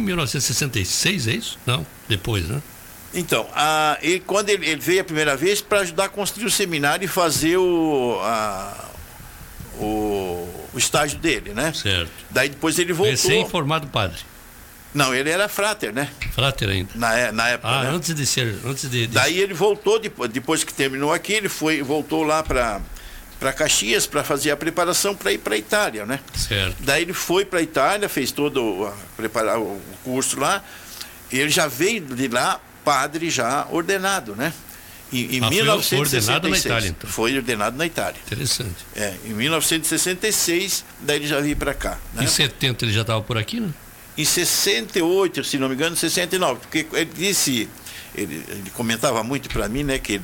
1966, é isso? Não, depois, né? Então, quando ele veio a primeira vez para ajudar a construir o seminário e fazer o estágio dele, né? Certo. Daí depois ele voltou. Recém-formado padre. Não, ele era frater, né? Frater ainda. Na época, né? Antes de ser... Daí ele voltou, depois que terminou aqui, ele voltou lá para Caxias para fazer a preparação para ir para a Itália, né? Certo. Daí ele foi para a Itália, fez todo preparar o curso lá, e ele já veio de lá padre já ordenado, né? Em 1966. Foi ordenado na Itália, então. Foi ordenado na Itália. Interessante. Em 1966, daí ele já veio para cá, né? Em 70 ele já estava por aqui, né? Em 68, se não me engano, 69, porque ele disse, ele comentava muito para mim, né, que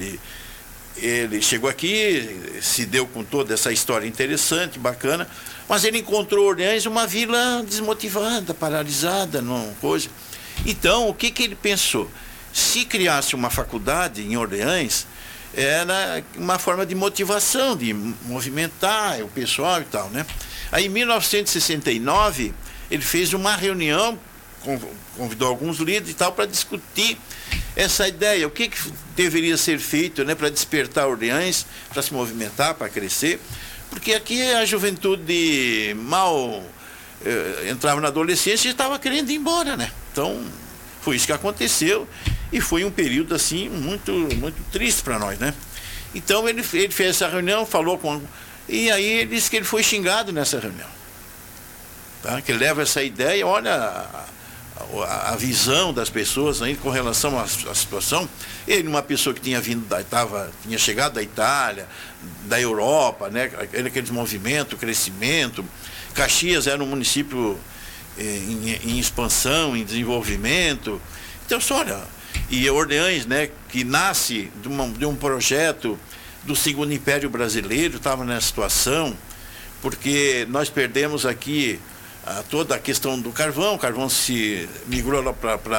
ele chegou aqui, se deu com toda essa história interessante, bacana, mas ele encontrou Orleans uma vila desmotivada, paralisada, não coisa. Então, o que ele pensou? Se criasse uma faculdade em Orleans, era uma forma de motivação, de movimentar o pessoal e tal, né? Aí, em 1969, ele fez uma reunião, convidou alguns líderes e tal, para discutir essa ideia, o que deveria ser feito, né, para despertar Orleans, para se movimentar, para crescer, porque aqui a juventude mal entrava na adolescência e estava querendo ir embora, né? Então, foi isso que aconteceu e foi um período, assim, muito, muito triste para nós, né? Então, ele fez essa reunião, falou com... E aí ele disse que ele foi xingado nessa reunião. Tá? Que ele leva essa ideia, olha a visão das pessoas aí com relação à situação. Ele, uma pessoa que tinha tinha chegado da Itália, da Europa, né? Aqueles movimentos, crescimento. Caxias era um município em expansão, em desenvolvimento. Então, só olha, e Orleans, né, que nasce de um projeto do Segundo Império Brasileiro, estava nessa situação, porque nós perdemos aqui toda a questão do carvão. O carvão se migrou lá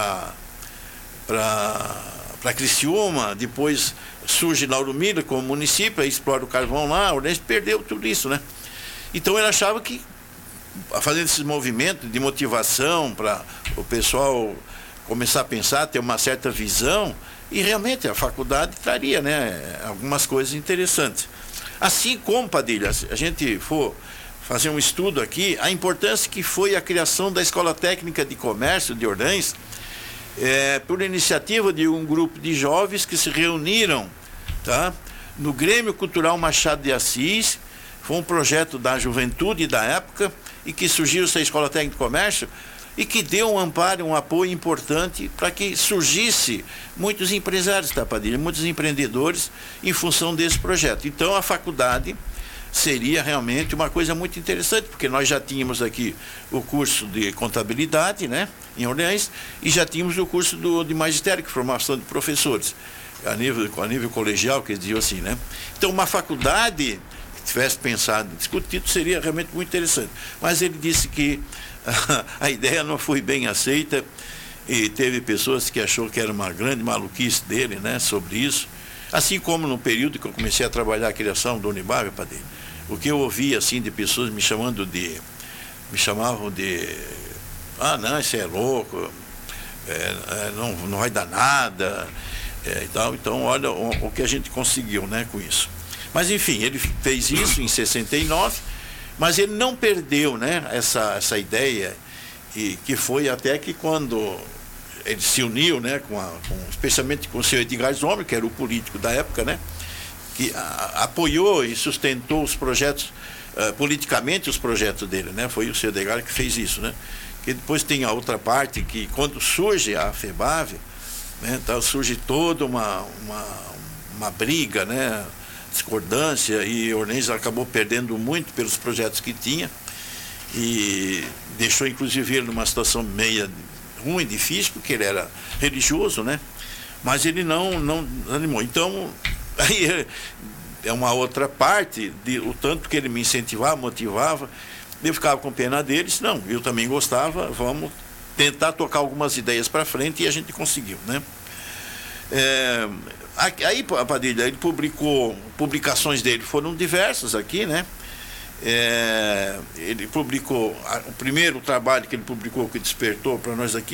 para Criciúma, depois surge Lauro Miller como município, aí explora o carvão lá, Orleans perdeu tudo isso, né? Então ele achava que, fazendo esses movimentos de motivação para o pessoal começar a pensar, ter uma certa visão, e realmente a faculdade traria, né, algumas coisas interessantes. Assim como, Padilha, a gente for fazer um estudo aqui, a importância que foi a criação da Escola Técnica de Comércio de Orleans, por iniciativa de um grupo de jovens que se reuniram, tá, no Grêmio Cultural Machado de Assis. Foi um projeto da juventude da época e que surgiu essa Escola Técnica de Comércio e que deu um amparo, um apoio importante para que surgisse muitos empresários, tá, Padilha, muitos empreendedores em função desse projeto. Então a faculdade seria realmente uma coisa muito interessante, porque nós já tínhamos aqui o curso de contabilidade, né, em Orleans, e já tínhamos o curso de magistério, que é formação de professores, a nível colegial, que eles diziam assim, né? Então, uma faculdade que tivesse pensado, discutido, seria realmente muito interessante. Mas ele disse que a ideia não foi bem aceita e teve pessoas que achou que era uma grande maluquice dele, né, sobre isso. Assim como no período que eu comecei a trabalhar a criação do Unibabe, Padre, o que eu ouvia assim de pessoas me chamavam de, não, isso é louco, não vai dar nada, e tal. Então, olha o que a gente conseguiu, né, com isso. Mas enfim, ele fez isso em 69, mas ele não perdeu, né, essa ideia, e que foi até que quando ele se uniu, né, especialmente com o seu Edgar Zomer, que era o político da época, né, que apoiou e sustentou os projetos, politicamente os projetos dele, né, foi o seu Edgar que fez isso, né, que depois tem a outra parte, que quando surge a FEBAV, né, então surge toda uma briga, né, discordância, e Orleans acabou perdendo muito pelos projetos que tinha, e deixou inclusive ele numa situação meia ruim, difícil, porque ele era religioso, né? Mas ele não animou. Então, aí é uma outra parte, o tanto que ele me incentivava, motivava, eu ficava com pena deles. Não, eu também gostava, vamos tentar tocar algumas ideias para frente, e a gente conseguiu, né? Aí, Padilha, ele publicações dele foram diversas aqui, né? Ele publicou, o primeiro trabalho que ele publicou, que despertou para nós aqui,